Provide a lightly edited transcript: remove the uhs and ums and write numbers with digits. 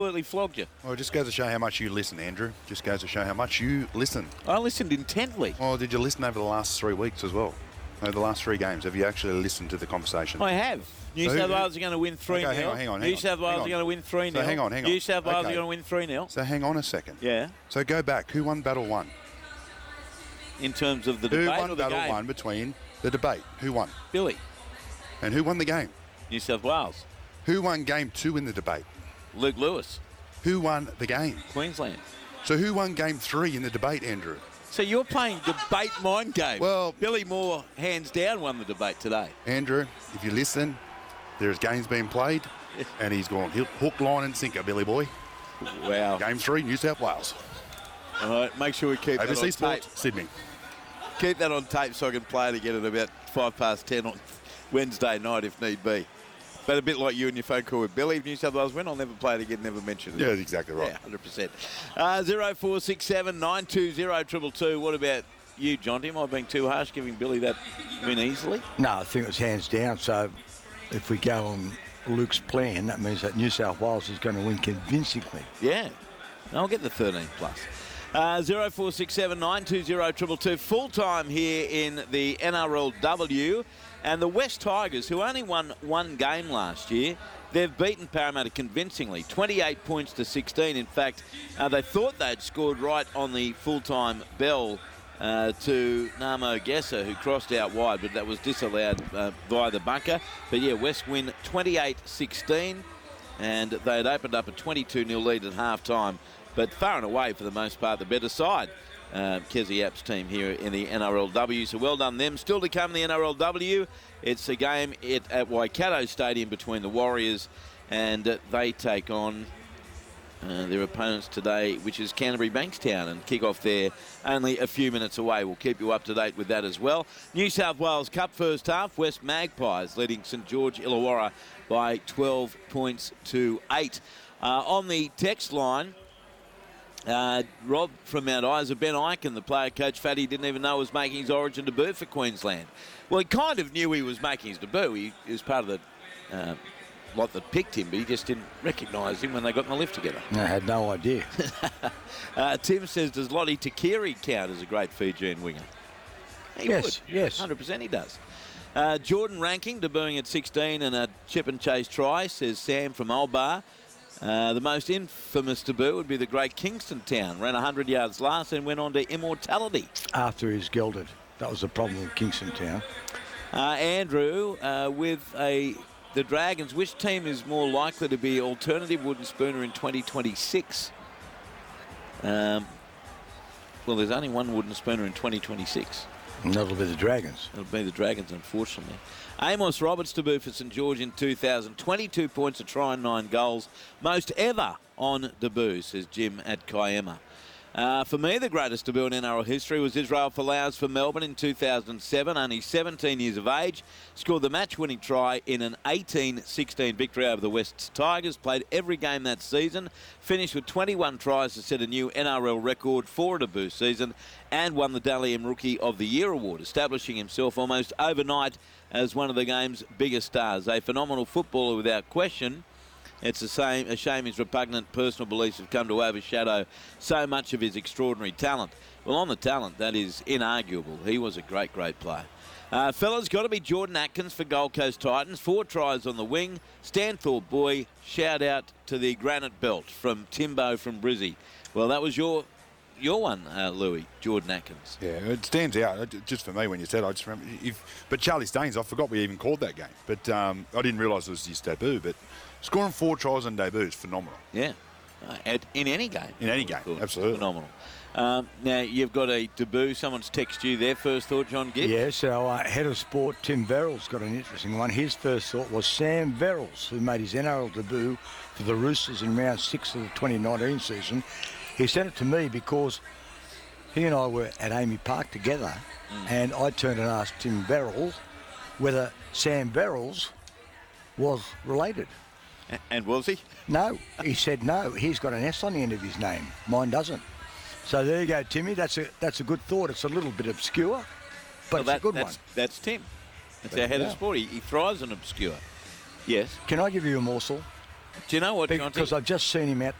absolutely flogged you. Well, it just goes to show how much you listen, Andrew. Just goes to show how much you listen. I listened intently. Well, did you listen over the last 3 weeks as well? Over the last 3 games, have you actually listened to the conversation? I have. New South Wales are going to win 3-0. Okay, hang on. New South Wales are going to win 3-0. So hang on. New South Wales are going to win 3-0. So hang on a second. Yeah. So go back. Who won Battle 1? In terms of the debate Who won or the Battle game? 1 between the debate? Who won? Billy. And who won the game? New South Wales. Who won Game 2 in the debate? Luke Lewis. Who won the game? Queensland. So who won Game 3 in the debate, Andrew? So you're playing debate mind game. Well, Billy Moore, hands down, won the debate today. Andrew, if you listen, there's games being played, and he's gone hook, line, and sinker, Billy boy. Wow. Game 3, New South Wales. All right, make sure we keep that on Overseas tape. Sports, Sydney. Keep that on tape so I can play it again at about 10:05 on Wednesday night if need be. But a bit like you and your phone call with Billy, if New South Wales win, I'll never play it again, never mention it. Yeah, that's exactly right. Yeah, 100%. 0467 920 222. What about you, John? Am I being too harsh giving Billy that win easily? No, I think it was hands down. So if we go on Luke's plan, that means that New South Wales is going to win convincingly. Yeah. I'll get the 13 plus. 0467 920 222. Full time here in the NRLW. And the West Tigers, who only won one game last year, they've beaten Parramatta convincingly, 28 points to 16. In fact, they thought they'd scored right on the full-time bell to Namo Gessa, who crossed out wide, but that was disallowed via the bunker. But yeah, West win 28-16, and they had opened up a 22-0 lead at half-time, but far and away, for the most part, the better side. Kezi App's team here in the NRLW. So well done them. Still to come in the NRLW. It's a game at Waikato Stadium between the Warriors, and they take on their opponents today, which is Canterbury Bankstown, and kick off there only a few minutes away. We'll keep you up to date with that as well. New South Wales Cup first half. West Magpies leading St George Illawarra by 12 points to 8. On the text line, Rob from Mount Isa, Ben Eichen, the player coach, Fatty didn't even know was making his origin debut for Queensland. Well, he kind of knew he was making his debut. He was part of the lot that picked him, but he just didn't recognise him when they got in the lift together. I had no idea. Tim says, does Lottie Takiri count as a great Fijian winger? He Yes, would. yes. 100% he does. Jordan Ranking, debuting at 16 and a chip and chase try, says Sam from Olbar. The most infamous debut would be the great Kingston Town. Ran 100 yards last and went on to immortality. After he's gelded. That was the problem with Kingston Town. Andrew, with the Dragons, which team is more likely to be alternative wooden spooner in 2026? Well, there's only one wooden spooner in 2026. And that'll be the Dragons. It'll be the Dragons, unfortunately. Amos Roberts debut for St George in 2000. 22 points, a try and 9 goals. Most ever on debut, says Jim at Kiama. For me, the greatest debut in NRL history was Israel Folau's for Melbourne in 2007. Only 17 years of age. Scored the match-winning try in an 18-16 victory over the West Tigers. Played every game that season. Finished with 21 tries to set a new NRL record for a debut season. And won the Dally M Rookie of the Year award, establishing himself almost overnight as one of the game's biggest stars. A phenomenal footballer without question. It's a shame his repugnant personal beliefs have come to overshadow so much of his extraordinary talent. Well, on the talent, that is inarguable. He was a great, great player. Fellas, got to be Jordan Atkins for Gold Coast Titans. 4 tries on the wing. Stanthorpe boy, shout out to the Granite Belt from Timbo from Brizzy. Well, that was your one, Louis, Jordan Atkins. Yeah, it stands out. Just for me, when you said, I just remember. But Charlie Staines, I forgot we even called that game. But I didn't realise it was his debut. But scoring 4 tries on debut is phenomenal. Yeah, in any game. In any game, absolutely. Phenomenal. Now, you've got a debut. Someone's texted you their first thought, John Gibb. Yeah, so head of sport, Tim Verrills, got an interesting one. His first thought was Sam Verrills, who made his NRL debut for the Roosters in round 6 of the 2019 season. He sent it to me because he and I were at Amy Park together, and I turned and asked Tim Verrills whether Sam Verrills was related. And was he? No, he said no. He's got an S on the end of his name. Mine doesn't. So there you go, Timmy. That's a good thought. It's a little bit obscure, but it's a good one. That's Tim. That's our head of sport. He thrives on obscure. Yes. Can I give you a morsel? Do you know what, because Jonty? I've just seen him out